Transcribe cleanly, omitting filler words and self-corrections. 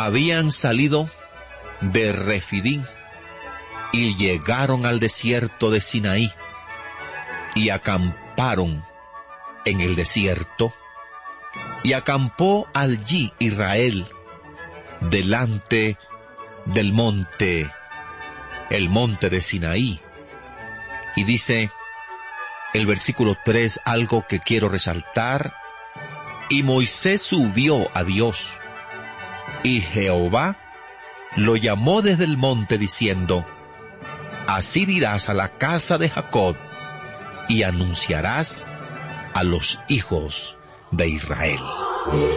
habían salido de Refidín y llegaron al desierto de Sinaí y acamparon en el desierto, y acampó allí Israel delante del monte, el monte de Sinaí. Y dice el versículo 3 algo que quiero resaltar: y Moisés subió a Dios, y Jehová lo llamó desde el monte diciendo: así dirás a la casa de Jacob, y anunciarás a los hijos de Israel.